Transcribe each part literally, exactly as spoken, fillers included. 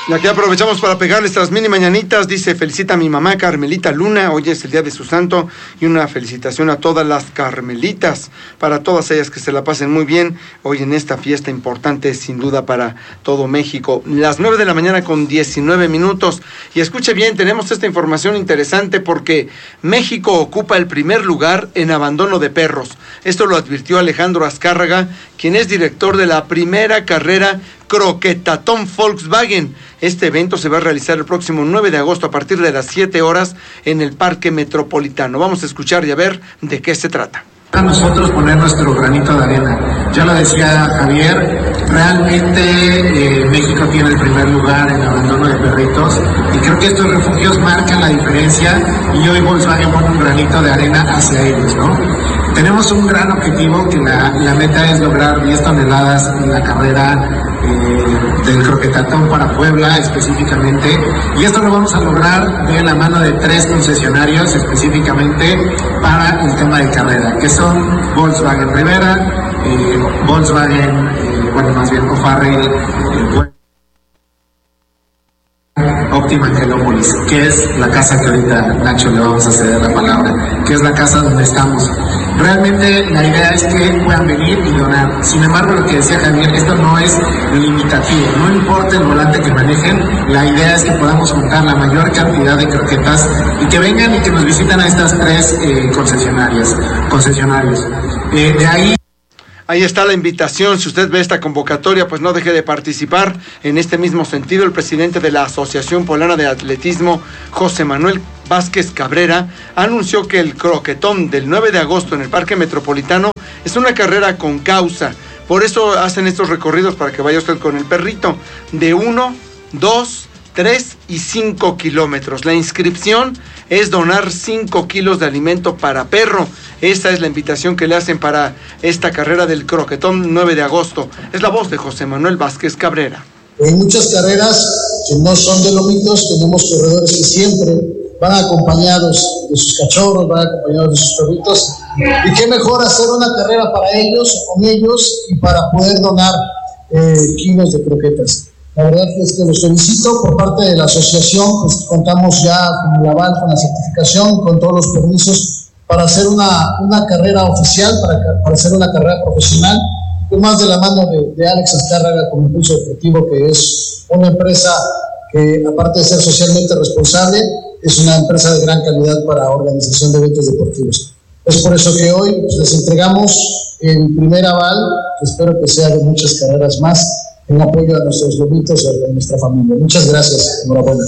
Y aquí aprovechamos para pegarles las mini mañanitas. Dice, felicita a mi mamá Carmelita Luna, hoy es el día de su santo, y una felicitación a todas las Carmelitas, para todas ellas que se la pasen muy bien hoy en esta fiesta importante, sin duda, para todo México. Las nueve de la mañana con diecinueve minutos, y escuche bien, tenemos esta información interesante porque México ocupa el primer lugar en abandono de perros. Esto lo advirtió Alejandro Azcárraga, quien es director de la primera carrera Croquetatón Volkswagen. Este evento se va a realizar el próximo nueve de agosto a partir de las siete horas en el Parque Metropolitano. Vamos a escuchar y a ver de qué se trata. A nosotros poner nuestro granito de arena. Ya lo decía Javier, realmente eh, México tiene el primer lugar en abandono de perritos y creo que estos refugios marcan la diferencia y hoy Volkswagen pone un granito de arena hacia ellos, ¿no? Tenemos un gran objetivo que la, la meta es lograr diez toneladas en la carrera eh, del Croquetatón para Puebla específicamente, y esto lo vamos a lograr de la mano de tres concesionarios específicamente para el tema de carrera, que son Volkswagen Rivera, eh, Volkswagen, eh, bueno más bien O'Farrell, eh, Óptima Angelópolis, que es la casa que ahorita Nacho le vamos a ceder la palabra, que es la casa donde estamos. Realmente la idea es que puedan venir y donar. Sin embargo, lo que decía Javier, esto no es limitativo, no importa el volante que manejen, la idea es que podamos juntar la mayor cantidad de croquetas y que vengan y que nos visiten a estas tres eh, concesionarias, concesionarios. Eh, de ahí Ahí está la invitación. Si usted ve esta convocatoria, pues no deje de participar. En este mismo sentido, el presidente de la Asociación Poblana de Atletismo, José Manuel Vázquez Cabrera, anunció que el croquetón del nueve de agosto en el Parque Metropolitano es una carrera con causa. Por eso hacen estos recorridos para que vaya usted con el perrito de uno, dos, tres y cinco kilómetros. La inscripción es donar cinco kilos de alimento para perro. Esta es la invitación que le hacen para esta carrera del croquetón nueve de agosto. Es la voz de José Manuel Vázquez Cabrera. En muchas carreras que no son de lomitos, tenemos corredores que siempre van acompañados de sus cachorros, van acompañados de sus perritos. Y qué mejor hacer una carrera para ellos, con ellos, y para poder donar eh, kilos de croquetas. La verdad es que los felicito por parte de la asociación, pues contamos ya con el aval, con la certificación, con todos los permisos para hacer una, una carrera oficial, para, para hacer una carrera profesional, y más de la mano de, de Alex Azcárraga como Impulso Deportivo, que es una empresa que, aparte de ser socialmente responsable, es una empresa de gran calidad para organización de eventos deportivos. Es por eso que hoy pues, les entregamos el primer aval, que espero que sea de muchas carreras más, en apoyo a nuestros lobitos y a nuestra familia. Muchas gracias, enhorabuena.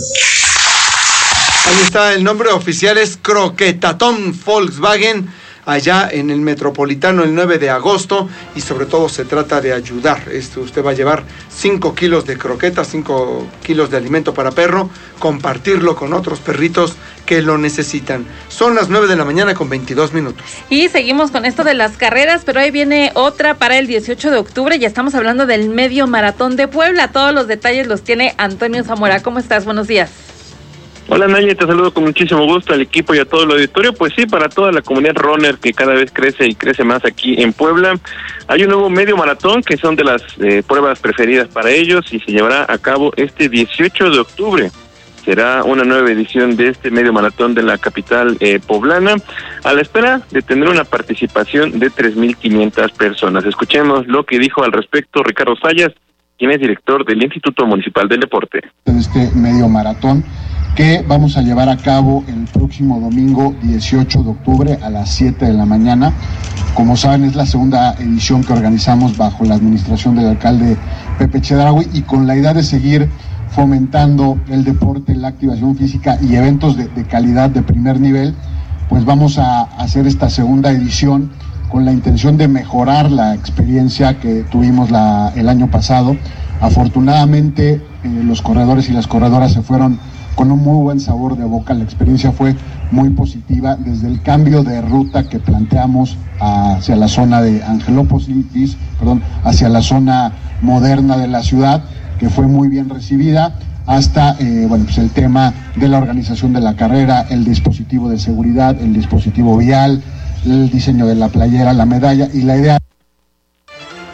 Ahí está, el nombre oficial es Croquetatón Volkswagen, allá en el Metropolitano el nueve de agosto, y sobre todo se trata de ayudar. Esto, usted va a llevar cinco kilos de croquetas, cinco kilos de alimento para perro, compartirlo con otros perritos que lo necesitan. Son las nueve de la mañana con veintidós minutos. Y seguimos con esto de las carreras, pero ahí viene otra para el dieciocho de octubre. Ya estamos hablando del Medio Maratón de Puebla. Todos los detalles los tiene Antonio Zamora. ¿Cómo estás? Buenos días. Hola Naya, te saludo con muchísimo gusto al equipo y a todo el auditorio. Pues sí, para toda la comunidad runner que cada vez crece y crece más aquí en Puebla, hay un nuevo medio maratón que son de las eh, pruebas preferidas para ellos y se llevará a cabo este dieciocho de octubre. Será una nueva edición de este medio maratón de la capital eh, poblana, a la espera de tener una participación de tres mil quinientas personas. Escuchemos lo que dijo al respecto Ricardo Sayas, quien es director del Instituto Municipal del Deporte. Este medio maratón que vamos a llevar a cabo el próximo domingo dieciocho de octubre a las siete de la mañana. Como saben, es la segunda edición que organizamos bajo la administración del alcalde Pepe Chedraui y con la idea de seguir fomentando el deporte, la activación física y eventos de, de calidad de primer nivel, pues vamos a hacer esta segunda edición con la intención de mejorar la experiencia que tuvimos la, el año pasado. Afortunadamente, eh, los corredores y las corredoras se fueron con un muy buen sabor de boca. La experiencia fue muy positiva, desde el cambio de ruta que planteamos hacia la zona de Angelópolis, perdón, hacia la zona moderna de la ciudad, que fue muy bien recibida, hasta eh, bueno, pues el tema de la organización de la carrera, el dispositivo de seguridad, el dispositivo vial, el diseño de la playera, la medalla y la idea.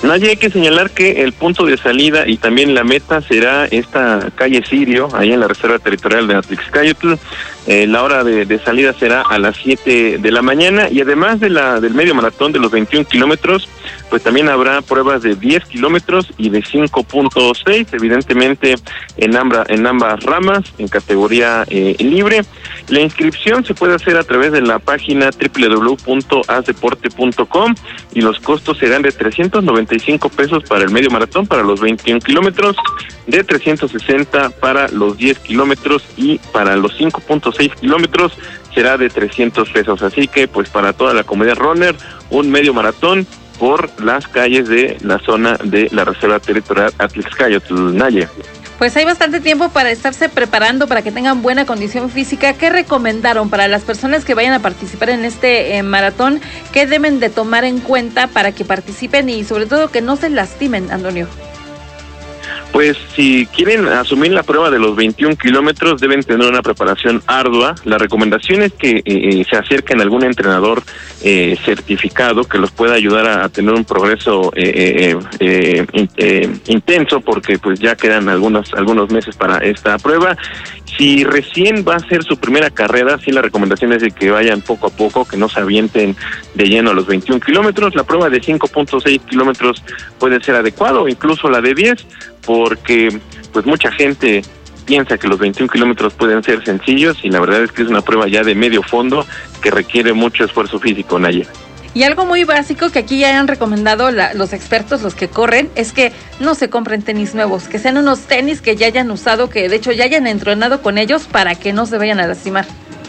Nadie hay que señalar que el punto de salida y también la meta será esta calle Sirio, ahí en la Reserva Territorial de Atlixcáyotl. Eh, la hora de, de salida será a las siete de la mañana y además de la del medio maratón de los veintiún kilómetros, pues también habrá pruebas de diez kilómetros y de cinco punto seis, evidentemente en, ambra, en ambas ramas, en categoría eh, libre. La inscripción se puede hacer a través de la página doble u doble u doble u punto as deporte punto com y los costos serán de trescientos noventa y cinco pesos para el medio maratón, para los veintiún kilómetros, de trescientos sesenta para los diez kilómetros y para los cinco punto seis kilómetros será de trescientos pesos. Así que pues para toda la comunidad runner, un medio maratón por las calles de la zona de la Reserva Territorial Atlixcáyotl. Naye. Pues hay bastante tiempo para estarse preparando, para que tengan buena condición física. ¿Qué recomendaron para las personas que vayan a participar en este eh, maratón? ¿Qué deben de tomar en cuenta para que participen y sobre todo que no se lastimen, Antonio? Pues si quieren asumir la prueba de los veintiún kilómetros deben tener una preparación ardua. La recomendación es que eh, se acerquen a algún entrenador eh, certificado que los pueda ayudar a, a tener un progreso eh, eh, eh, eh, intenso, porque pues ya quedan algunos algunos meses para esta prueba. Si recién va a ser su primera carrera, sí la recomendación es de que vayan poco a poco, que no se avienten de lleno a los veintiún kilómetros. La prueba de cinco punto seis kilómetros puede ser adecuado, incluso la de diez, porque pues mucha gente piensa que los veintiún kilómetros pueden ser sencillos y la verdad es que es una prueba ya de medio fondo que requiere mucho esfuerzo físico, Naya. Y algo muy básico que aquí ya han recomendado la, los expertos, los que corren, es que no se compren tenis nuevos, que sean unos tenis que ya hayan usado, que de hecho ya hayan entrenado con ellos para que no se vayan a lastimar.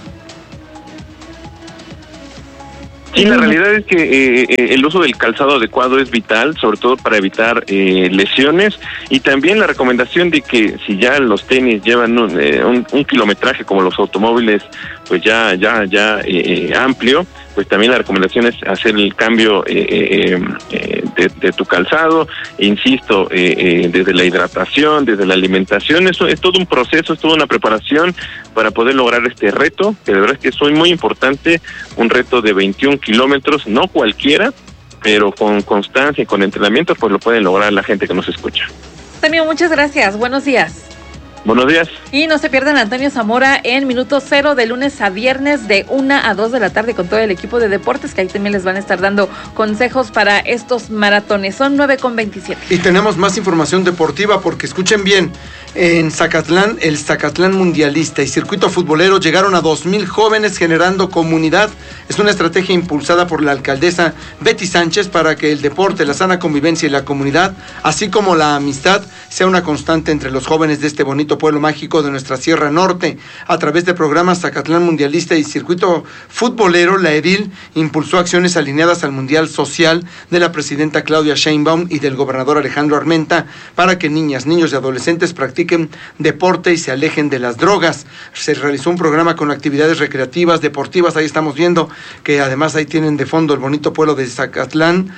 Sí, la realidad es que eh, eh, el uso del calzado adecuado es vital, sobre todo para evitar eh, lesiones, y también la recomendación de que si ya los tenis llevan un, eh, un, un kilometraje como los automóviles, pues ya ya ya eh, eh, amplio, pues también la recomendación es hacer el cambio eh, eh, eh, de, de tu calzado. Insisto, eh, eh, desde la hidratación, desde la alimentación, eso es todo un proceso, es toda una preparación para poder lograr este reto, que de verdad es que es muy importante, un reto de veintiún kilómetros, no cualquiera, pero con constancia y con entrenamiento, pues lo pueden lograr la gente que nos escucha. Antonio, muchas gracias, buenos días. Buenos días. Y no se pierdan a Antonio Zamora en Minuto Cero de lunes a viernes de una a dos de la tarde con todo el equipo de deportes, que ahí también les van a estar dando consejos para estos maratones. Son nueve con veintisiete. Y tenemos más información deportiva porque escuchen bien, en Zacatlán, el Zacatlán Mundialista y Circuito Futbolero llegaron a dos mil jóvenes generando comunidad. Es una estrategia impulsada por la alcaldesa Betty Sánchez para que el deporte, la sana convivencia y la comunidad, así como la amistad, sea una constante entre los jóvenes de este bonito pueblo mágico de nuestra Sierra Norte. A través de programas Zacatlán Mundialista y Circuito Futbolero, la edil impulsó acciones alineadas al Mundial Social de la presidenta Claudia Sheinbaum y del gobernador Alejandro Armenta para que niñas, niños y adolescentes practiquen deporte y se alejen de las drogas. Se realizó un programa con actividades recreativas, deportivas. Ahí estamos viendo que además ahí tienen de fondo el bonito pueblo de Zacatlán,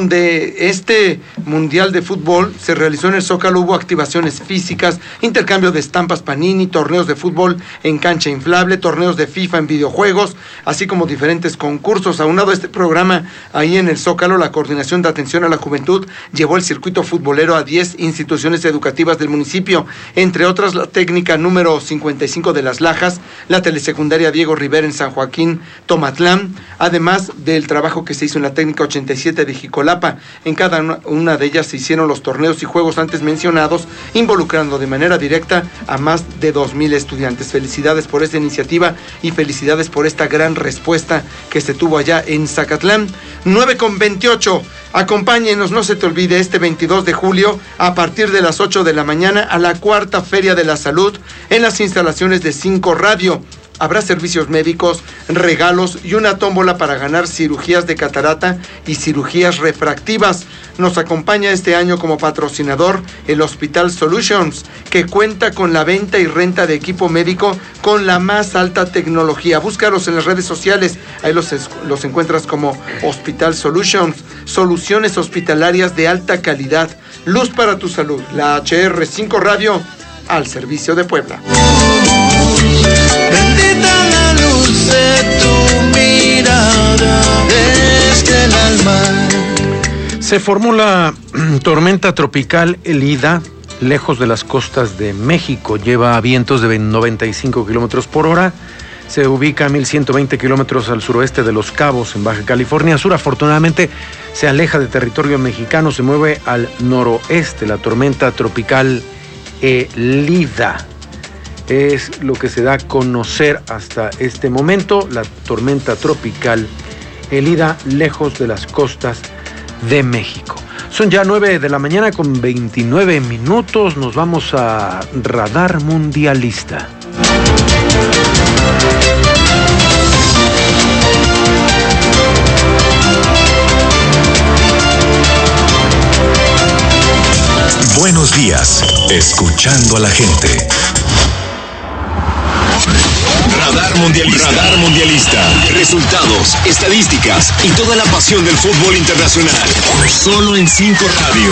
donde este Mundial de Fútbol se realizó en el Zócalo. Hubo activaciones físicas, intercambio de estampas Panini, torneos de fútbol en cancha inflable, torneos de FIFA en videojuegos, así como diferentes concursos. Aunado a este programa, ahí en el Zócalo, la Coordinación de Atención a la Juventud llevó el circuito futbolero a diez instituciones educativas del municipio, entre otras la técnica número cincuenta y cinco de Las Lajas, la telesecundaria Diego Rivera en San Joaquín, Tomatlán, además del trabajo que se hizo en la técnica ochenta y siete de Jicolapa. En cada una de ellas se hicieron los torneos y juegos antes mencionados, involucrando de manera directa a más de dos mil estudiantes. Felicidades por esta iniciativa y felicidades por esta gran respuesta que se tuvo allá en Zacatlán. nueve con veintiocho. Acompáñenos, no se te olvide, este veintidós de julio, a partir de las ocho de la mañana, a la cuarta Feria de la Salud en las instalaciones de Cinco Radio. Habrá servicios médicos, regalos y una tómbola para ganar cirugías de catarata y cirugías refractivas. Nos acompaña este año como patrocinador el Hospital Solutions, que cuenta con la venta y renta de equipo médico con la más alta tecnología. Búscalos en las redes sociales, ahí los, los encuentras como Hospital Solutions, soluciones hospitalarias de alta calidad, luz para tu salud. La H R cinco Radio, al servicio de Puebla. Bendita la luz de tu mirada, desde el alma. Se formó la tormenta tropical Elida, lejos de las costas de México. Lleva vientos de noventa y cinco kilómetros por hora. Se ubica a mil ciento veinte kilómetros al suroeste de Los Cabos, en Baja California Sur. Afortunadamente, se aleja de territorio mexicano, se mueve al noroeste. La tormenta tropical Elida es lo que se da a conocer hasta este momento. La tormenta tropical Elida, lejos de las costas de México. Son ya nueve de la mañana con veintinueve minutos. Nos vamos a Radar Mundialista. Buenos días, escuchando a la gente. Radar Mundialista. Radar Mundialista. Resultados, estadísticas y toda la pasión del fútbol internacional. Solo en cinco Radio.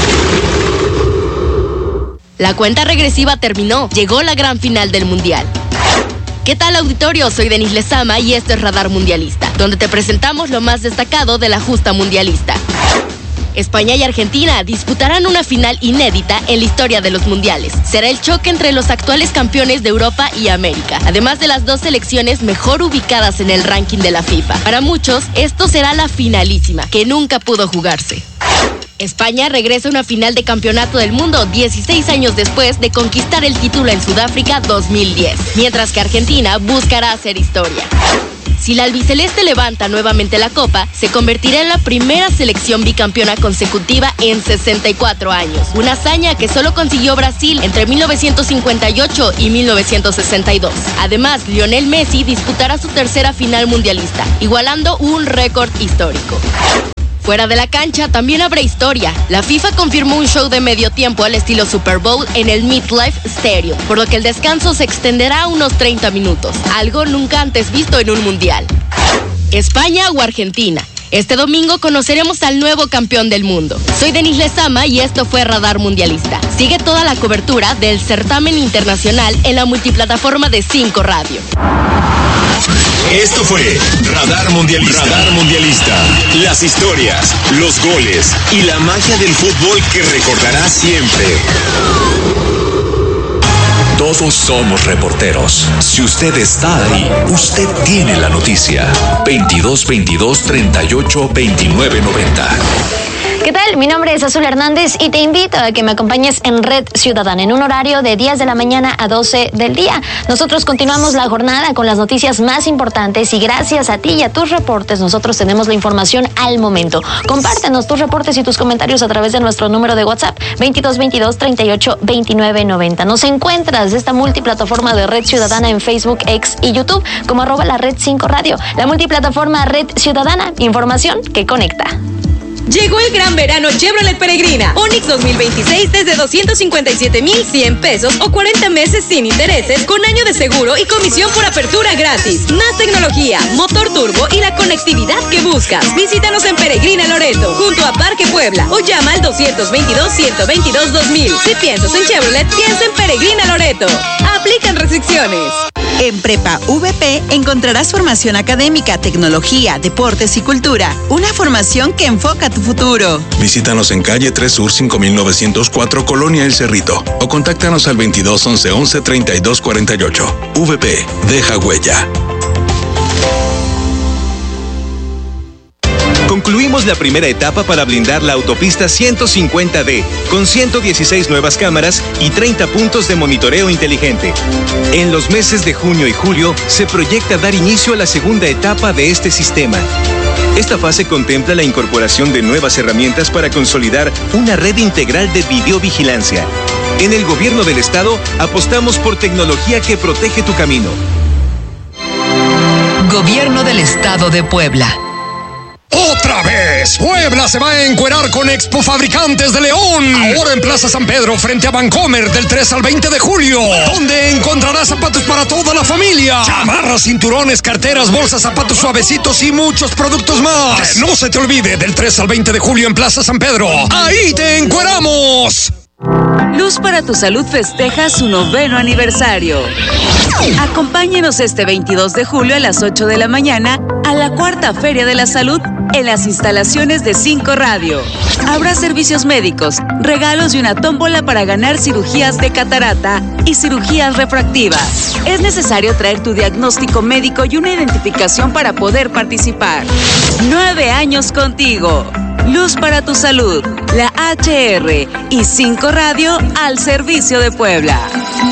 La cuenta regresiva terminó. Llegó la gran final del Mundial. ¿Qué tal, auditorio? Soy Denis Lezama y esto es Radar Mundialista, donde te presentamos lo más destacado de la justa mundialista. España y Argentina disputarán una final inédita en la historia de los mundiales. Será el choque entre los actuales campeones de Europa y América, además de las dos selecciones mejor ubicadas en el ranking de la FIFA. Para muchos, esto será la finalísima, que nunca pudo jugarse. España regresa a una final de campeonato del mundo dieciséis años después de conquistar el título en Sudáfrica dos mil diez, mientras que Argentina buscará hacer historia. Si la albiceleste levanta nuevamente la copa, se convertirá en la primera selección bicampeona consecutiva en sesenta y cuatro años. Una hazaña que solo consiguió Brasil entre mil novecientos cincuenta y ocho y mil novecientos sesenta y dos. Además, Lionel Messi disputará su tercera final mundialista, igualando un récord histórico. Fuera de la cancha también habrá historia. La FIFA confirmó un show de medio tiempo al estilo Super Bowl en el MetLife Stadium, por lo que el descanso se extenderá a unos treinta minutos, algo nunca antes visto en un mundial. España o Argentina. Este domingo conoceremos al nuevo campeón del mundo. Soy Denis Lezama y esto fue Radar Mundialista. Sigue toda la cobertura del certamen internacional en la multiplataforma de cinco Radio. Esto fue Radar Mundialista. Radar Mundialista. Las historias, los goles y la magia del fútbol que recordarás siempre. Todos somos reporteros. Si usted está ahí, usted tiene la noticia. veintidós veintidós treinta y ocho veintinueve noventa. ¿Qué tal? Mi nombre es Azul Hernández y te invito a que me acompañes en Red Ciudadana en un horario de diez de la mañana a doce del día. Nosotros continuamos la jornada con las noticias más importantes y gracias a ti y a tus reportes nosotros tenemos la información al momento. Compártenos tus reportes y tus comentarios a través de nuestro número de WhatsApp veintidós veintidós treinta y ocho veintinueve noventa. Nos encuentras de esta multiplataforma de Red Ciudadana en Facebook, X y YouTube como arroba la Red cinco Radio. La multiplataforma Red Ciudadana, información que conecta. Llegó el gran verano Chevrolet Peregrina. Onix dos mil veintiséis desde doscientos cincuenta y siete mil cien pesos o cuarenta meses sin intereses con año de seguro y comisión por apertura gratis. Más tecnología, motor turbo y la conectividad que buscas. Visítanos en Peregrina Loreto, junto a Parque Puebla o llama al doscientos veintidós ciento veintidós dos mil. Si piensas en Chevrolet, piensa en Peregrina Loreto. Aplican restricciones. En Prepa V P encontrarás formación académica, tecnología, deportes y cultura. Una formación que enfoca tu futuro. Visítanos en calle tres Sur cinco mil novecientos cuatro, Colonia El Cerrito. O contáctanos al veintidós once once treinta y dos cuarenta y ocho. V P, deja huella. Concluimos la primera etapa para blindar la autopista ciento cincuenta D, con ciento dieciséis nuevas cámaras y treinta puntos de monitoreo inteligente. En los meses de junio y julio se proyecta dar inicio a la segunda etapa de este sistema. Esta fase contempla la incorporación de nuevas herramientas para consolidar una red integral de videovigilancia. En el gobierno del estado apostamos por tecnología que protege tu camino. Gobierno del Estado de Puebla. ¡Otra vez! Puebla se va a encuerar con Expo Fabricantes de León. Ahora en Plaza San Pedro, frente a Vancomer, del tres al veinte de julio. Donde encontrarás zapatos para toda la familia. Chamarras, cinturones, carteras, bolsas, zapatos suavecitos y muchos productos más. Que no se te olvide, del tres al veinte de julio en Plaza San Pedro. ¡Ahí te encueramos! Luz para tu Salud festeja su noveno aniversario. Acompáñenos este veintidós de julio a las ocho de la mañana a la cuarta Feria de la Salud en las instalaciones de Cinco Radio. Habrá servicios médicos, regalos y una tómbola para ganar cirugías de catarata y cirugías refractivas. Es necesario traer tu diagnóstico médico y una identificación para poder participar. Nueve años contigo. Luz para tu salud, la H R y Cinco Radio al servicio de Puebla.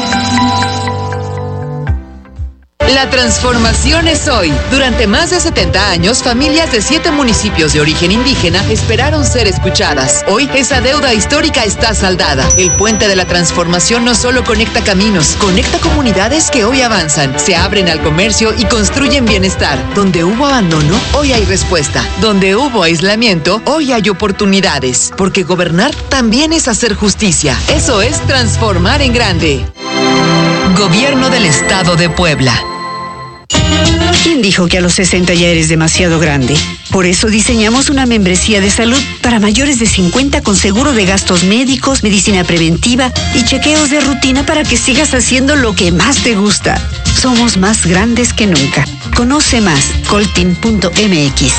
La transformación es hoy. Durante más de setenta años, familias de siete municipios de origen indígena esperaron ser escuchadas. Hoy, esa deuda histórica está saldada. El puente de la transformación no solo conecta caminos, conecta comunidades que hoy avanzan, se abren al comercio y construyen bienestar. Donde hubo abandono, hoy hay respuesta. Donde hubo aislamiento, hoy hay oportunidades. Porque gobernar también es hacer justicia. Eso es transformar en grande. Gobierno del Estado de Puebla. ¿Quién dijo que a los sesenta ya eres demasiado grande? Por eso diseñamos una membresía de salud para mayores de cincuenta con seguro de gastos médicos, medicina preventiva y chequeos de rutina para que sigas haciendo lo que más te gusta. Somos más grandes que nunca. Conoce más, coltin punto m x.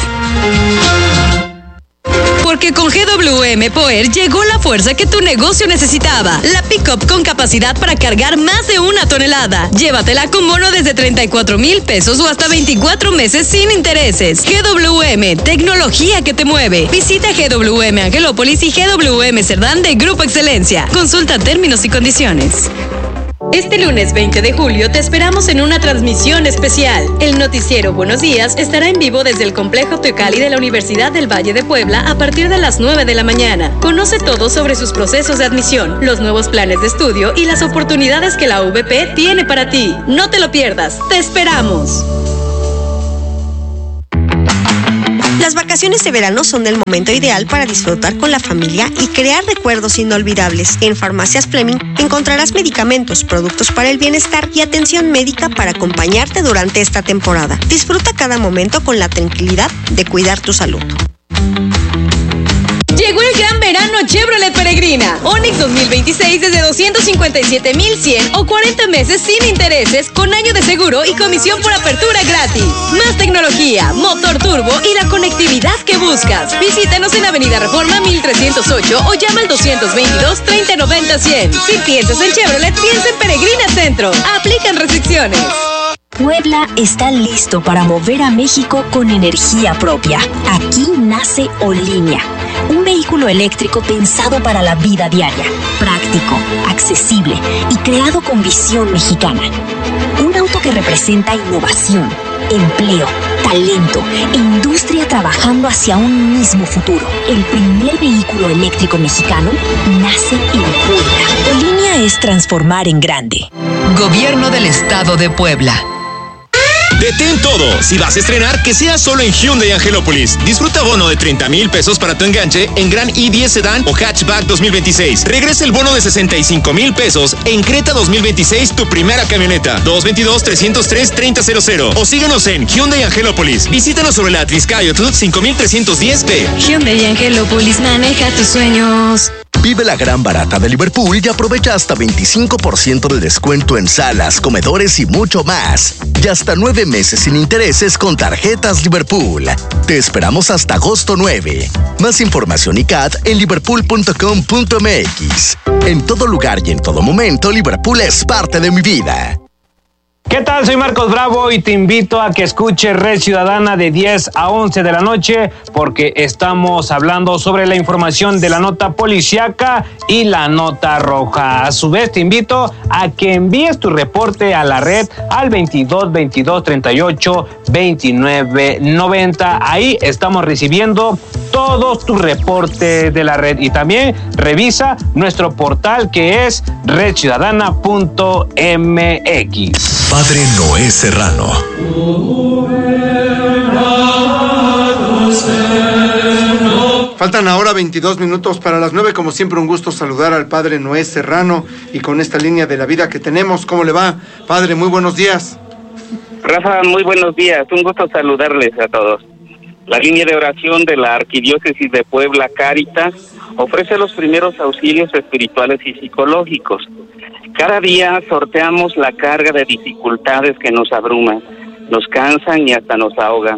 Porque con G W M Power llegó la fuerza que tu negocio necesitaba. La pick-up con capacidad para cargar más de una tonelada. Llévatela con bono desde treinta y cuatro mil pesos o hasta veinticuatro meses sin intereses. G W M, tecnología que te mueve. Visita G W M Angelópolis y G W M Cerdán de Grupo Excelencia. Consulta términos y condiciones. Este lunes veinte de julio te esperamos en una transmisión especial. El noticiero Buenos Días estará en vivo desde el Complejo Teocalli de la Universidad del Valle de Puebla a partir de las nueve de la mañana. Conoce todo sobre sus procesos de admisión, los nuevos planes de estudio y las oportunidades que la U V P tiene para ti. No te lo pierdas, te esperamos. Las vacaciones de verano son el momento ideal para disfrutar con la familia y crear recuerdos inolvidables. En Farmacias Fleming encontrarás medicamentos, productos para el bienestar y atención médica para acompañarte durante esta temporada. Disfruta cada momento con la tranquilidad de cuidar tu salud. Llegó el gran verano Chevrolet Peregrina. Onix dos mil veintiséis desde doscientos cincuenta y siete mil cien o cuarenta meses sin intereses con año de seguro y comisión por apertura gratis. Más tecnología, motor turbo y la conectividad que buscas. Visítanos en Avenida Reforma mil trescientos ocho o llama al doscientos veintidós, treinta, noventa, cien. Si piensas en Chevrolet, piensa en Peregrina Centro. Aplican restricciones. Puebla está listo para mover a México con energía propia. Aquí nace Olinea, un vehículo eléctrico pensado para la vida diaria, práctico, accesible y creado con visión mexicana. Un auto que representa innovación, empleo, talento e industria trabajando hacia un mismo futuro. El primer vehículo eléctrico mexicano nace en Puebla. Olinea es transformar en grande. Gobierno del Estado de Puebla. Detén todo. Si vas a estrenar, que sea solo en Hyundai Angelópolis. Disfruta bono de treinta mil pesos para tu enganche en Gran i diez Sedán o Hatchback dos mil veintiséis. Regresa el bono de sesenta y cinco mil pesos en Creta dos mil veintiséis, tu primera camioneta. dos veintidós, trescientos tres, treinta cero cero. O síguenos en Hyundai Angelópolis. Visítanos sobre la Triscayotl cinco mil trescientos diez B. Hyundai Angelópolis, maneja tus sueños. Vive la gran barata de Liverpool y aprovecha hasta veinticinco por ciento de descuento en salas, comedores y mucho más. Y hasta nueve meses sin intereses con tarjetas Liverpool. Te esperamos hasta agosto nueve. Más información y C A T en liverpool punto com punto m x. En todo lugar y en todo momento, Liverpool es parte de mi vida. ¿Qué tal? Soy Marcos Bravo y te invito a que escuches Red Ciudadana de diez a once de la noche porque estamos hablando sobre la información de la nota policíaca y la nota roja. A su vez te invito a que envíes tu reporte a la red al veintidós, veintidós, treinta y ocho, veintinueve, noventa. Ahí estamos recibiendo todos tus reportes de la red y también revisa nuestro portal que es red ciudadana punto m x. Padre Noé Serrano. Faltan ahora veintidós minutos para las nueve. Como siempre, un gusto saludar al Padre Noé Serrano y con esta línea de la vida que tenemos. ¿Cómo le va, Padre? Muy buenos días. Rafa, muy buenos días. Un gusto saludarles a todos. La línea de oración de la Arquidiócesis de Puebla, Cáritas, ofrece los primeros auxilios espirituales y psicológicos. Cada día sorteamos la carga de dificultades que nos abruman, nos cansan y hasta nos ahogan.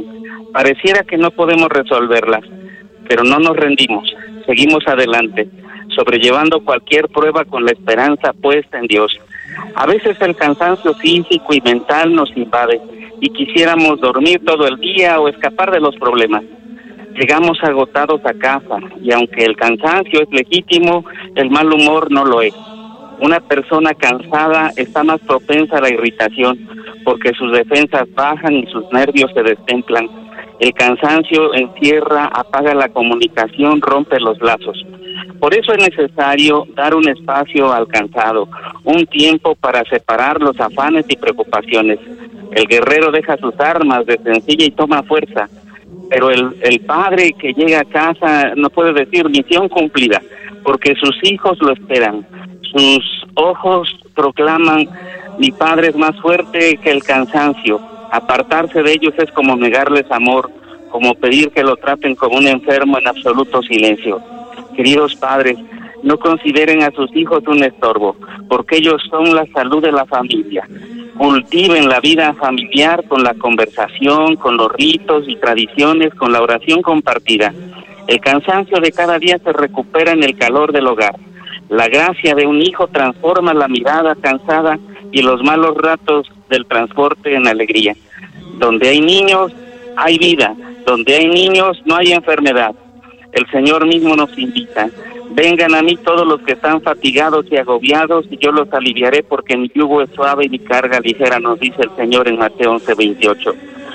Pareciera que no podemos resolverlas, pero no nos rendimos, seguimos adelante, sobrellevando cualquier prueba con la esperanza puesta en Dios. A veces el cansancio físico y mental nos invade y quisiéramos dormir todo el día o escapar de los problemas. Llegamos agotados a casa y aunque el cansancio es legítimo, el mal humor no lo es. Una persona cansada está más propensa a la irritación porque sus defensas bajan y sus nervios se destemplan. El cansancio encierra, apaga la comunicación, rompe los lazos. Por eso es necesario dar un espacio al cansado, un tiempo para separar los afanes y preocupaciones. El guerrero deja sus armas de sencilla y toma fuerza, pero el, el padre que llega a casa no puede decir misión cumplida, porque sus hijos lo esperan. Sus ojos proclaman: mi padre es más fuerte que el cansancio. Apartarse de ellos es como negarles amor, como pedir que lo traten como un enfermo en absoluto silencio. Queridos padres, no consideren a sus hijos un estorbo, porque ellos son la salud de la familia. Cultiven la vida familiar con la conversación, con los ritos y tradiciones, con la oración compartida. El cansancio de cada día se recupera en el calor del hogar. La gracia de un hijo transforma la mirada cansada y los malos ratos del transporte en alegría. Donde hay niños, hay vida. Donde hay niños, no hay enfermedad. El Señor mismo nos invita: vengan a mí todos los que están fatigados y agobiados, y yo los aliviaré, porque mi yugo es suave y mi carga ligera, nos dice el Señor en Mateo once veintiocho.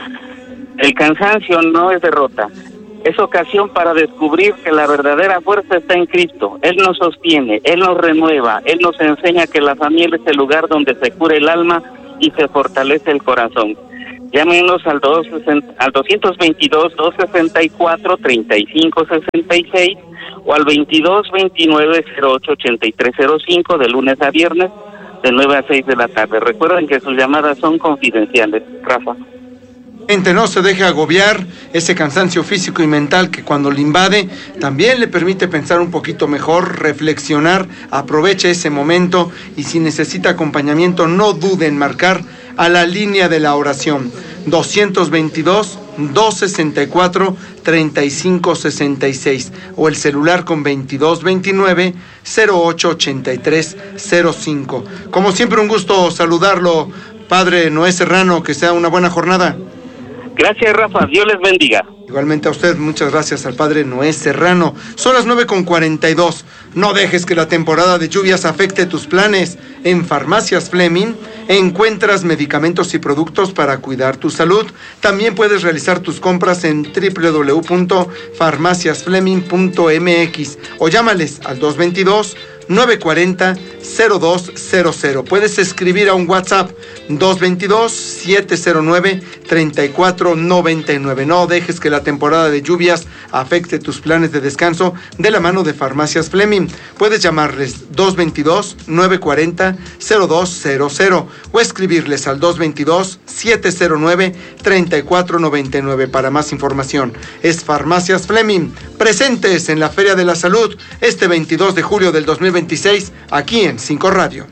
El cansancio no es derrota, es ocasión para descubrir que la verdadera fuerza está en Cristo. Él nos sostiene, Él nos renueva, Él nos enseña que la familia es el lugar donde se cura el alma y se fortalece el corazón. Llámenos al, dos, al doscientos veintidós, doscientos sesenta y cuatro, treinta y cinco sesenta y seis o al veintidós veintinueve, cero ocho ochenta y tres cero cinco de lunes a viernes de nueve a seis de la tarde. Recuerden que sus llamadas son confidenciales. Rafa. Gente, no se deje agobiar, ese cansancio físico y mental que cuando le invade también le permite pensar un poquito mejor, reflexionar. Aproveche ese momento y si necesita acompañamiento no dude en marcar a la línea de la oración doscientos veintidós, doscientos sesenta y cuatro, treinta y cinco sesenta y seis o el celular con veintidós veintinueve, cero ocho ochenta y tres cero cinco. Como siempre, un gusto saludarlo, Padre Noé Serrano, que sea una buena jornada. Gracias, Rafa, Dios les bendiga. Igualmente a usted, muchas gracias al Padre Noé Serrano. Son las nueve con cuarenta y dos. No dejes que la temporada de lluvias afecte tus planes. En Farmacias Fleming encuentras medicamentos y productos para cuidar tu salud. También puedes realizar tus compras en doble u doble u doble u punto farmacias fleming punto m x o llámales al dos veintidós, nueve cuarenta, cero dos cero cero. Puedes escribir a un WhatsApp dos veintidós, siete cero nueve, treinta y cuatro noventa y nueve. No dejes que la temporada de lluvias afecte tus planes de descanso de la mano de Farmacias Fleming. Puedes llamarles dos veintidós, nueve cuarenta, cero dos cero cero o escribirles al dos veintidós, siete cero nueve, treinta y cuatro noventa y nueve para más información. Es Farmacias Fleming, presentes en la Feria de la Salud este veintidós de julio del dos mil veintiséis, aquí en Cinco Radio.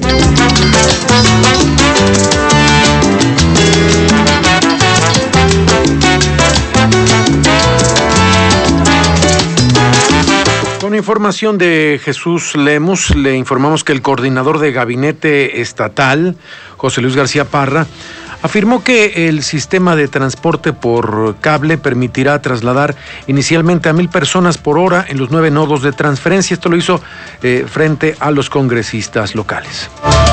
Con información de Jesús Lemus, le informamos que el coordinador de gabinete estatal, José Luis García Parra, afirmó que el sistema de transporte por cable permitirá trasladar inicialmente a mil personas por hora en los nueve nodos de transferencia. Esto lo hizo eh, frente a los congresistas locales.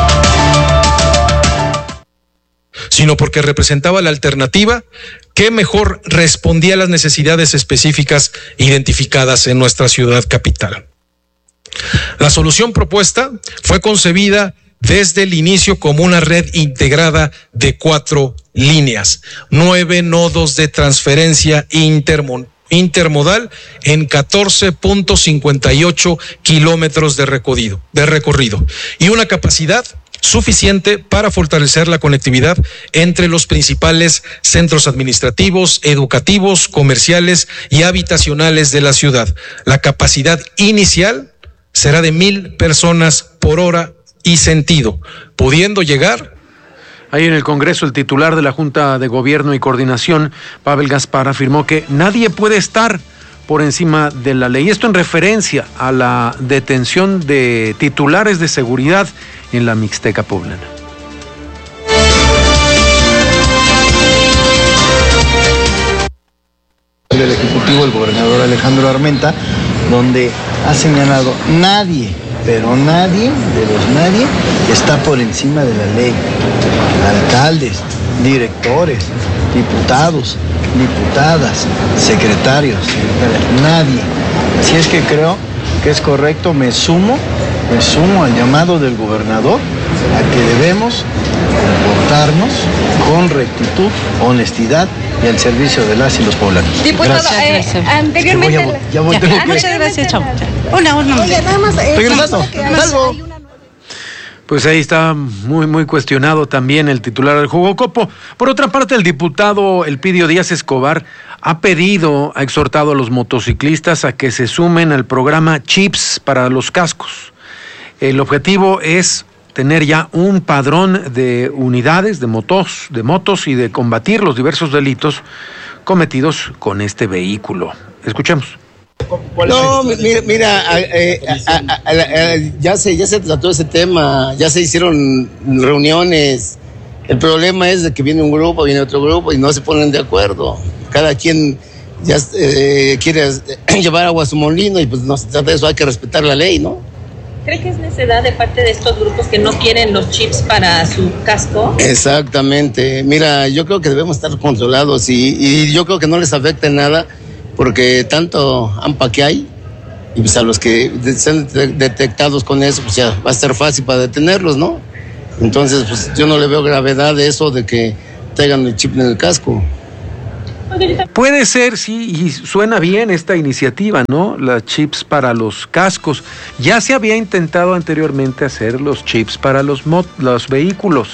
Sino porque representaba la alternativa que mejor respondía a las necesidades específicas identificadas en nuestra ciudad capital. La solución propuesta fue concebida desde el inicio como una red integrada de cuatro líneas, nueve nodos de transferencia intermo- intermodal en catorce punto cincuenta y ocho kilómetros de recorrido, de recorrido y una capacidad suficiente para fortalecer la conectividad entre los principales centros administrativos, educativos, comerciales y habitacionales de la ciudad. La capacidad inicial será de mil personas por hora y sentido, pudiendo llegar Ahí en el Congreso, el titular de la Junta de Gobierno y Coordinación, Pavel Gaspar, afirmó que nadie puede estar por encima de la ley. Esto en referencia a la detención de titulares de seguridad en la Mixteca poblana. Del Ejecutivo, el gobernador Alejandro Armenta, donde ha señalado nadie, pero nadie, de los nadie, está por encima de la ley. Alcaldes, directores, diputados, diputadas, secretarios, secretarias, nadie. Así es que creo que es correcto, me sumo, me sumo al llamado del gobernador a que debemos comportarnos con rectitud, honestidad y al servicio de las y los poblanos. Diputado, eh, anteriormente... Voy a, ya voy, tengo que... Muchas gracias, chao. Una, una. Oye, nada más... Eh, Regresando, salgo. Pues ahí está muy, muy cuestionado también el titular del Jugocopo. Por otra parte, el diputado Elpidio Díaz Escobar ha pedido, ha exhortado a los motociclistas a que se sumen al programa Chips para los cascos. El objetivo es tener ya un padrón de unidades de motos, de motos y de combatir los diversos delitos cometidos con este vehículo. Escuchemos. No, mira, mira eh, a, a, a, a, ya se ya se trató ese tema, ya se hicieron reuniones. El problema es de que viene un grupo, viene otro grupo y no se ponen de acuerdo. Cada quien ya eh, quiere llevar agua a su molino y pues no se trata de eso, hay que respetar la ley, ¿no? ¿Cree que es necedad de parte de estos grupos que no quieren los chips para su casco? Exactamente. Mira, yo creo que debemos estar controlados y, y yo creo que no les afecta en nada porque tanto AMPA que hay y pues a los que sean detectados con eso pues ya va a ser fácil para detenerlos, ¿no? Entonces pues yo no le veo gravedad de eso de que traigan el chip en el casco. Puede ser, sí, y suena bien esta iniciativa, ¿no? Las chips para los cascos. Ya se había intentado anteriormente hacer los chips para los, mot- los vehículos.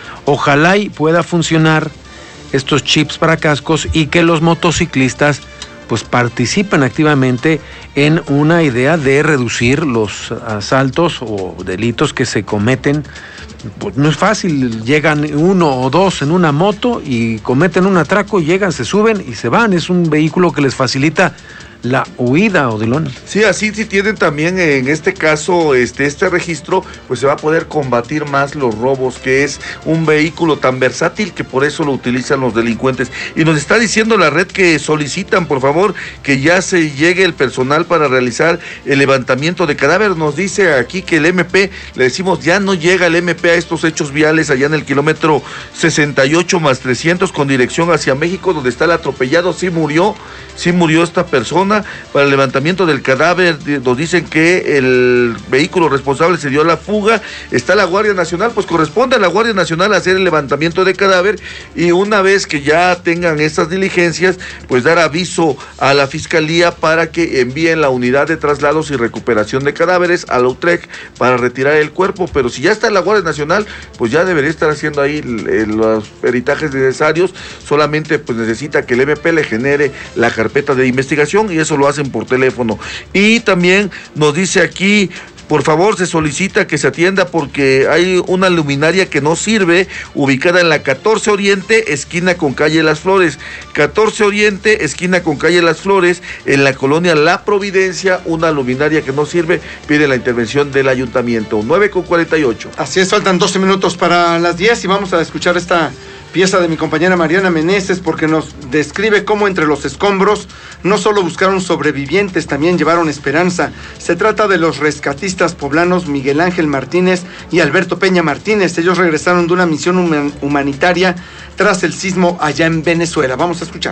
Ojalá y pueda funcionar estos chips para cascos y que los motociclistas pues participen activamente en una idea de reducir los asaltos o delitos que se cometen. Pues no es fácil, llegan uno o dos en una moto y cometen un atraco, llegan, se suben y se van. Es un vehículo que les facilita la huida, Odilon. Sí, así si tienen también en este caso este, este registro, pues se va a poder combatir más los robos, que es un vehículo tan versátil que por eso lo utilizan los delincuentes. Y nos está diciendo la red que solicitan, por favor, que ya se llegue el personal para realizar el levantamiento de cadáver. Nos dice aquí que el M P, le decimos, ya no llega el M P a estos hechos viales allá en el kilómetro sesenta y ocho más trescientos con dirección hacia México, donde está el atropellado. Sí murió, sí murió esta persona. Para el levantamiento del cadáver nos dicen que el vehículo responsable se dio a la fuga. Está la Guardia Nacional, pues corresponde a la Guardia Nacional hacer el levantamiento de cadáver y una vez que ya tengan estas diligencias, pues dar aviso a la Fiscalía para que envíen la unidad de traslados y recuperación de cadáveres a la U T R E C para retirar el cuerpo. Pero si ya está la Guardia Nacional, pues ya debería estar haciendo ahí los peritajes necesarios. Solamente pues necesita que el M P le genere la carpeta de investigación y eso lo hacen por teléfono. Y también nos dice aquí, por favor, se solicita que se atienda porque hay una luminaria que no sirve, ubicada en la catorce Oriente, esquina con calle Las Flores. catorce Oriente, esquina con calle Las Flores, en la colonia La Providencia, una luminaria que no sirve, pide la intervención del ayuntamiento. nueve con cuarenta y ocho. Así es, faltan doce minutos para las diez y vamos a escuchar esta pieza de mi compañera Mariana Meneses, porque nos describe cómo entre los escombros no solo buscaron sobrevivientes, también llevaron esperanza. Se trata de los rescatistas poblanos Miguel Ángel Martínez y Alberto Peña Martínez. Ellos regresaron de una misión human- humanitaria tras el sismo allá en Venezuela. Vamos a escuchar.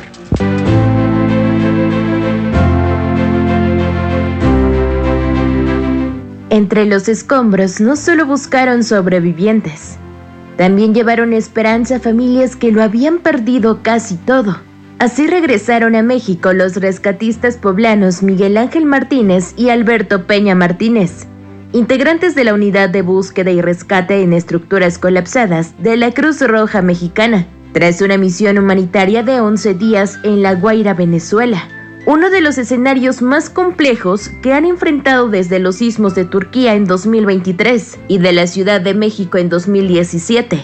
Entre los escombros no solo buscaron sobrevivientes, también llevaron esperanza a familias que lo habían perdido casi todo. Así regresaron a México los rescatistas poblanos Miguel Ángel Martínez y Alberto Peña Martínez, integrantes de la Unidad de Búsqueda y Rescate en Estructuras Colapsadas de la Cruz Roja Mexicana, tras una misión humanitaria de once días en La Guaira, Venezuela, uno de los escenarios más complejos que han enfrentado desde los sismos de Turquía en dos mil veintitrés y de la Ciudad de México en dos mil diecisiete.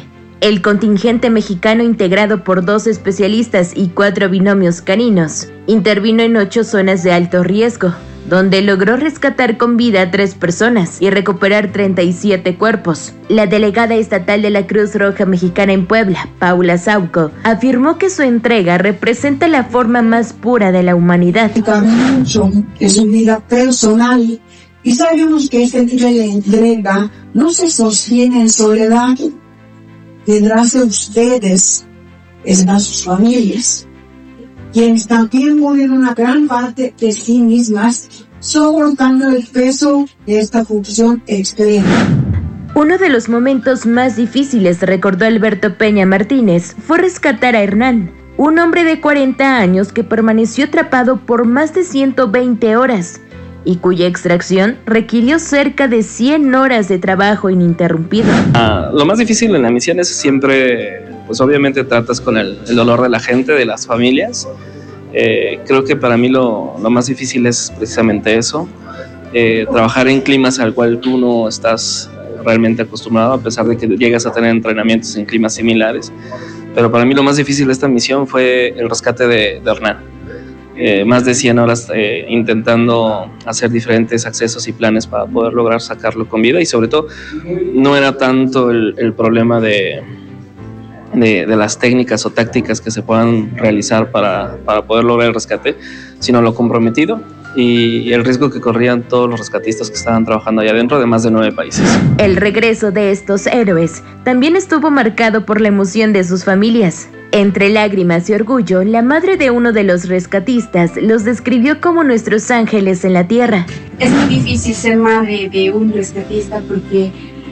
El contingente mexicano, integrado por dos especialistas y cuatro binomios caninos, intervino en ocho zonas de alto riesgo, donde logró rescatar con vida a tres personas y recuperar treinta y siete cuerpos. La delegada estatal de la Cruz Roja Mexicana en Puebla, Paula Sauco, afirmó que su entrega representa la forma más pura de la humanidad. Mucho de su vida personal y sabemos que este tipo de entrega no se sostiene en soledad. Detrás de ustedes están sus familias, quienes también mueven una gran parte de sí mismas, soportando el peso de esta función extrema. Uno de los momentos más difíciles, recordó Alberto Peña Martínez, fue rescatar a Hernán, un hombre de cuarenta años que permaneció atrapado por más de ciento veinte horas y cuya extracción requirió cerca de cien horas de trabajo ininterrumpido. Ah, lo más difícil en la misión es siempre, pues obviamente tratas con el, el dolor de la gente, de las familias. Eh, creo que para mí lo, lo más difícil es precisamente eso, eh, trabajar en climas al cual tú no estás realmente acostumbrado, a pesar de que llegas a tener entrenamientos en climas similares. Pero para mí lo más difícil de esta misión fue el rescate de, de Hernán. Eh, más de cien horas eh, intentando hacer diferentes accesos y planes para poder lograr sacarlo con vida, y sobre todo no era tanto el, el problema de, de, de las técnicas o tácticas que se puedan realizar para, para poder lograr el rescate, sino lo comprometido y el riesgo que corrían todos los rescatistas que estaban trabajando allá adentro de más de nueve países. El regreso de estos héroes también estuvo marcado por la emoción de sus familias. Entre lágrimas y orgullo, la madre de uno de los rescatistas los describió como nuestros ángeles en la tierra. Es muy difícil ser madre de un rescatista porque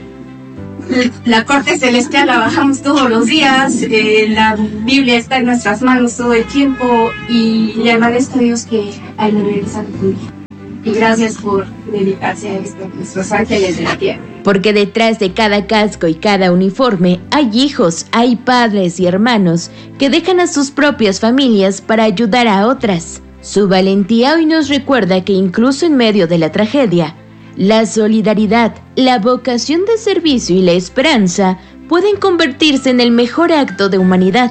la corte celestial la bajamos todos los días, eh, la Biblia está en nuestras manos todo el tiempo y le agradezco a Dios que hay una regresado conmigo. Y gracias por dedicarse a esto, nuestros ángeles de la tierra. Porque detrás de cada casco y cada uniforme hay hijos, hay padres y hermanos que dejan a sus propias familias para ayudar a otras. Su valentía hoy nos recuerda que incluso en medio de la tragedia, la solidaridad, la vocación de servicio y la esperanza pueden convertirse en el mejor acto de humanidad.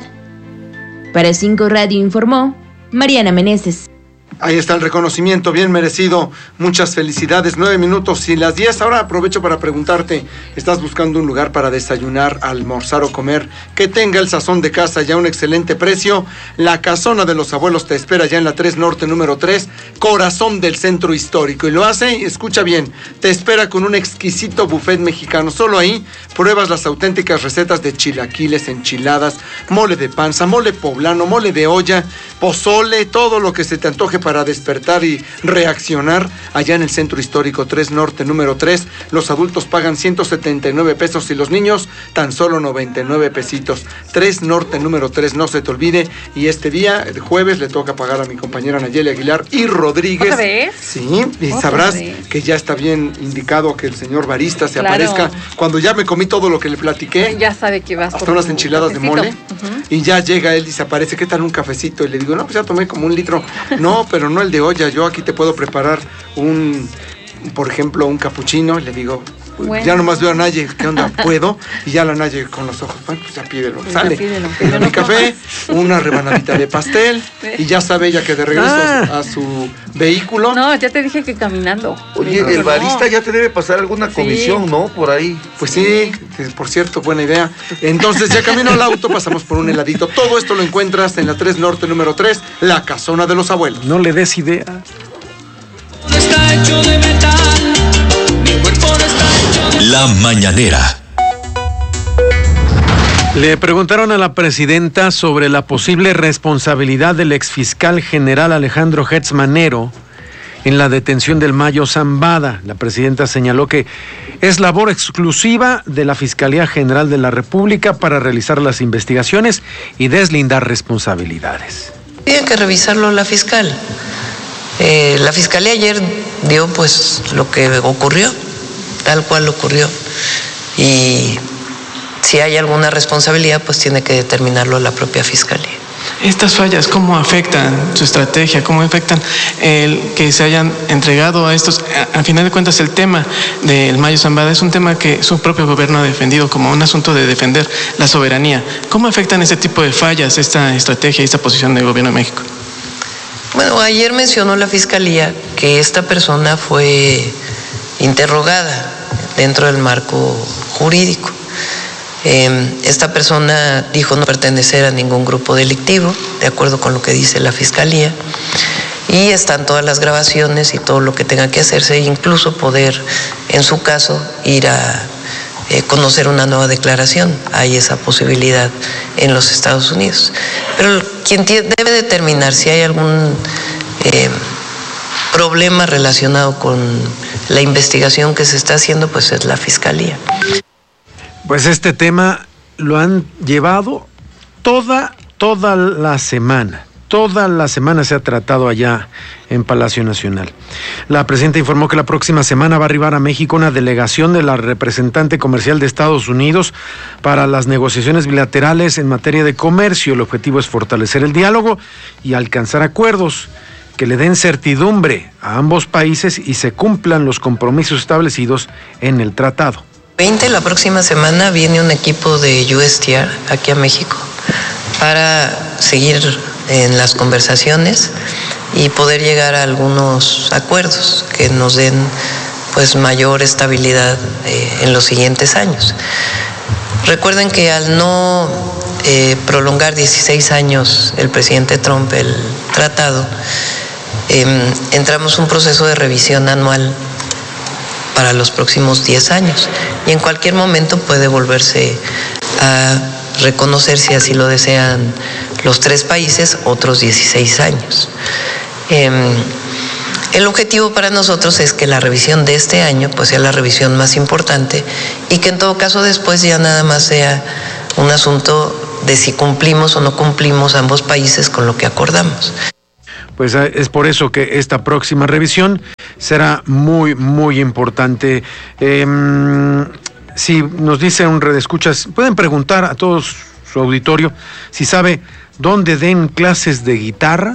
Para Cinco Radio informó Mariana Meneses. Ahí está el reconocimiento, bien merecido. Muchas felicidades. Nueve minutos y las diez. Ahora aprovecho para preguntarte, ¿estás buscando un lugar para desayunar, almorzar o comer que tenga el sazón de casa y a un excelente precio? La Casona de los Abuelos te espera ya en la tres Norte número tres, corazón del centro histórico. Y lo hace, escucha bien, te espera con un exquisito buffet mexicano. Solo ahí pruebas las auténticas recetas de chilaquiles, enchiladas, mole de panza, mole poblano, mole de olla, pozole, todo lo que se te antoje para despertar y reaccionar allá en el centro histórico tres Norte número tres. Los adultos pagan ciento setenta y nueve pesos y los niños tan solo noventa y nueve pesitos. tres Norte número tres, no se te olvide. Y este día, el jueves, le toca pagar a mi compañera Nayeli Aguilar y Rodríguez. ¿Otra vez? Sí, y ¿Otra sabrás vez? que ya está bien indicado que el señor barista se Claro. aparezca cuando ya me comí todo lo que le platiqué. Ya sabe que vas Hasta por unas tu enchiladas de cafecito. mole. Ujú. Y ya llega él y se aparece, ¿qué tal un cafecito? Y le digo, no, pues ya tomé como un litro. No, pero no el de olla, yo aquí te puedo preparar un, por ejemplo, un capuchino. Y le digo, Bueno. ya nomás veo a Naye, ¿qué onda? ¿Puedo? Y ya la Naye con los ojos, bueno, pues ya pídelo, Pues sale. ya pídelo, Y pero mi no café, una rebanadita de pastel, y ya sabe ella que de regreso Ah. a su vehículo. No, ya te dije que caminando. Oye, No, el no. barista ya te debe pasar alguna Sí. comisión, ¿no? Por ahí. Pues sí, que por cierto, buena idea. Entonces, ya camino al auto, pasamos por un heladito. Todo esto lo encuentras en la tres Norte número tres, la Casona de los Abuelos. No le des idea. Está hecho de metal, mi cuerpo no está hecho de... La mañanera. Le preguntaron a la presidenta sobre la posible responsabilidad del exfiscal general Alejandro Hertz Manero en la detención del Mayo Zambada. La presidenta señaló que es labor exclusiva de la Fiscalía General de la República para realizar las investigaciones y deslindar responsabilidades. Tiene que revisarlo la fiscal. Eh, la fiscalía ayer dio pues lo que ocurrió, tal cual ocurrió. Y si hay alguna responsabilidad, pues tiene que determinarlo la propia fiscalía. ¿Estas fallas cómo afectan su estrategia? ¿Cómo afectan el que se hayan entregado a estos? Al final de cuentas, el tema del Mayo Zambada es un tema que su propio gobierno ha defendido como un asunto de defender la soberanía. ¿Cómo afectan este tipo de fallas, esta estrategia y esta posición del gobierno de México? Bueno, ayer mencionó la Fiscalía que esta persona fue interrogada dentro del marco jurídico. Eh, esta persona dijo no pertenecer a ningún grupo delictivo, de acuerdo con lo que dice la Fiscalía, y están todas las grabaciones y todo lo que tenga que hacerse, incluso poder, en su caso, ir a eh, conocer una nueva declaración. Hay esa posibilidad en los Estados Unidos. Pero quien debe determinar si hay algún eh, problema relacionado con la investigación que se está haciendo, pues es la Fiscalía. Pues este tema lo han llevado toda, toda la semana. Toda la semana se ha tratado allá en Palacio Nacional. La presidenta informó que la próxima semana va a arribar a México una delegación de la representante comercial de Estados Unidos para las negociaciones bilaterales en materia de comercio. El objetivo es fortalecer el diálogo y alcanzar acuerdos que le den certidumbre a ambos países y se cumplan los compromisos establecidos en el tratado. veinte, la próxima semana viene un equipo de U S T R aquí a México para seguir en las conversaciones y poder llegar a algunos acuerdos que nos den pues mayor estabilidad eh, en los siguientes años. Recuerden que al no eh, prolongar dieciséis años el presidente Trump el tratado, eh, entramos en un proceso de revisión anual para los próximos diez años y en cualquier momento puede volverse a reconocer, si así lo desean los tres países, otros dieciséis años. Eh, el objetivo para nosotros es que la revisión de este año pues sea la revisión más importante y que en todo caso después ya nada más sea un asunto de si cumplimos o no cumplimos ambos países con lo que acordamos. Pues es por eso que esta próxima revisión será muy, muy importante. Eh, si nos dice un redescuchas, pueden preguntar a todos su auditorio si sabe dónde den clases de guitarra.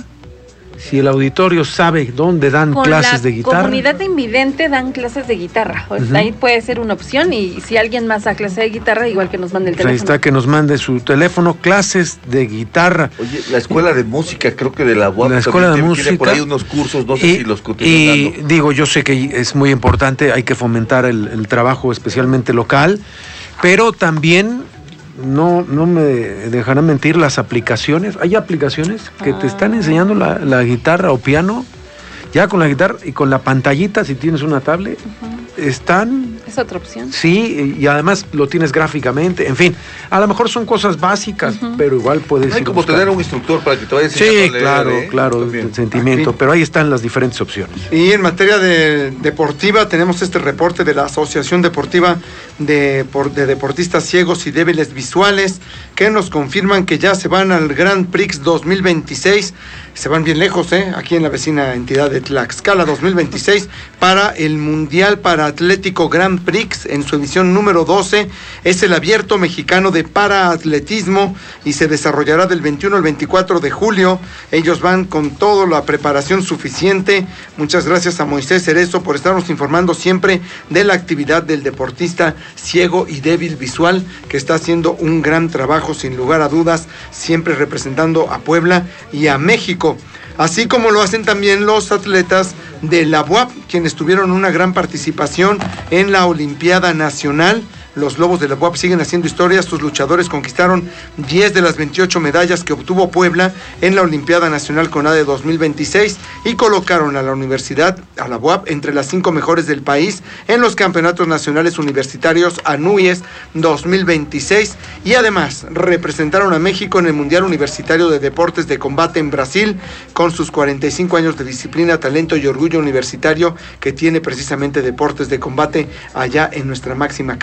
Si el auditorio sabe dónde dan Con clases la de guitarra. Comunidad de Invidente dan clases de guitarra. Uh-huh. Ahí puede ser una opción y si alguien más da clase de guitarra, igual que nos mande el Pues ahí teléfono. está, que nos mande su teléfono, clases de guitarra. Oye, la escuela de música, creo que de la U A P La escuela de tiene, música. tiene por ahí unos cursos, no sé y, si los continúan Y dando. digo, yo sé que es muy importante, hay que fomentar el, el trabajo especialmente local, pero también no, no me dejarán mentir las aplicaciones. Hay aplicaciones que Ah. te están enseñando la, la guitarra o piano, ya con la guitarra y con la pantallita, si tienes una tablet, uh-huh. están... Es otra opción. Sí, y además lo tienes gráficamente, en fin, a lo mejor son cosas básicas, uh-huh. pero igual puedes... Hay como tener un instructor para que te vaya enseñando Sí, a leer, claro, ¿eh? claro, el sentimiento, pero ahí están las diferentes opciones. Y en materia de deportiva tenemos este reporte de la Asociación Deportiva de, de Deportistas Ciegos y Débiles Visuales que nos confirman que ya se van al Grand Prix dos mil veintiséis. Se van bien lejos, ¿eh? Aquí en la vecina entidad de Tlaxcala dos mil veintiséis para el Mundial Paraatlético Grand Prix en su edición número doce. Es el abierto mexicano de paraatletismo y se desarrollará del veintiuno al veinticuatro de julio. Ellos van con toda la preparación suficiente. Muchas gracias a Moisés Cerezo por estarnos informando siempre de la actividad del deportista ciego y débil visual que está haciendo un gran trabajo sin lugar a dudas, siempre representando a Puebla y a México. Así como lo hacen también los atletas de la U A P, quienes tuvieron una gran participación en la Olimpiada Nacional. Los Lobos de la U A P siguen haciendo historias. Sus luchadores conquistaron diez de las veintiocho medallas que obtuvo Puebla en la Olimpiada Nacional CONADE dos mil veintiséis y colocaron a la universidad, a la U A P, entre las cinco mejores del país en los Campeonatos Nacionales Universitarios ANUYES dos mil veintiséis y además representaron a México en el Mundial Universitario de Deportes de Combate en Brasil con sus cuarenta y cinco años de disciplina, talento y orgullo universitario que tiene precisamente Deportes de Combate allá en nuestra máxima casa de estudios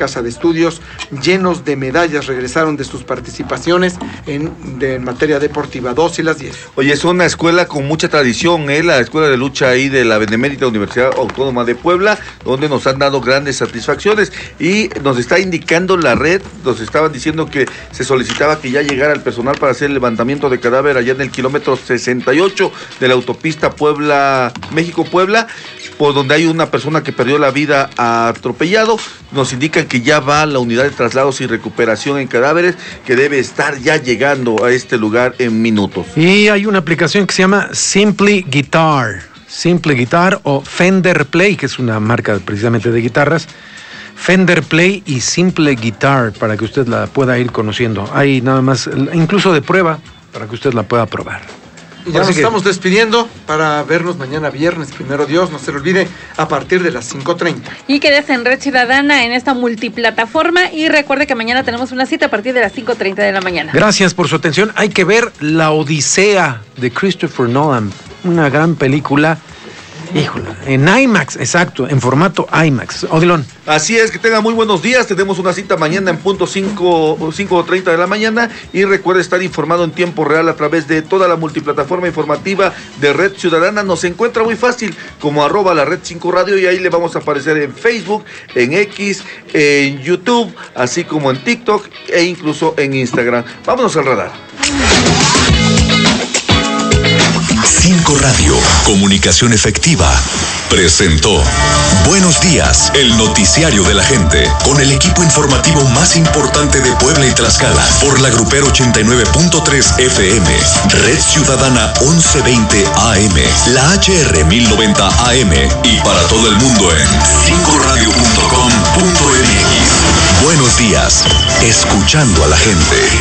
estudios llenos de medallas regresaron de sus participaciones en, de, en materia deportiva, dos y las diez. Oye, es una escuela con mucha tradición, ¿eh? La escuela de lucha ahí de la Benemérita Universidad Autónoma de Puebla, donde nos han dado grandes satisfacciones y nos está indicando la red, nos estaban diciendo que se solicitaba que ya llegara el personal para hacer el levantamiento de cadáver allá en el kilómetro sesenta y ocho de la autopista Puebla, México-Puebla, por donde hay una persona que perdió la vida atropellado. Nos indican que ya va la unidad de traslados y recuperación en cadáveres, que debe estar ya llegando a este lugar en minutos. Y hay una aplicación que se llama Simply Guitar, Simply Guitar o Fender Play, que es una marca precisamente de guitarras. Fender Play y Simple Guitar, para que usted la pueda ir conociendo. Hay nada más, incluso de prueba, para que usted la pueda probar. Y ya nos que... estamos despidiendo para vernos mañana viernes, primero Dios, no se le olvide, a partir de las cinco treinta. Y quédese en Red Ciudadana en esta multiplataforma y recuerde que mañana tenemos una cita a partir de las cinco treinta de la mañana. Gracias por su atención. Hay que ver La Odisea de Christopher Nolan, una gran película. Híjole, en IMAX, exacto, en formato IMAX. Odilon. Así es, que tengan muy buenos días. Tenemos una cita mañana en punto cinco treinta de la mañana. Y recuerde estar informado en tiempo real a través de toda la multiplataforma informativa de Red Ciudadana. Nos encuentra muy fácil como arroba la Red cinco Radio, y ahí le vamos a aparecer en Facebook, en X, en YouTube, así como en TikTok e incluso en Instagram. Vámonos al radar. cinco Radio, comunicación efectiva, presentó Buenos Días, el noticiario de la gente, con el equipo informativo más importante de Puebla y Tlaxcala, por la Grupero ochenta y nueve punto tres F M, Red Ciudadana once veinte A M, la H R mil noventa A M y para todo el mundo en cinco radio punto com punto m x. Buenos días, escuchando a la gente.